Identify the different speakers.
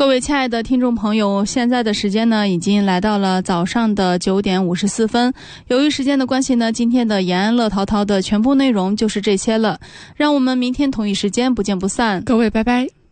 Speaker 1: 各位亲爱的听众朋友，现在的时间呢已经来到了早上的9点54分。由于时间的关系呢，今天的延安乐淘淘的全部内容就是这些了。让我们明天同一时间不见不散。
Speaker 2: 各位拜拜。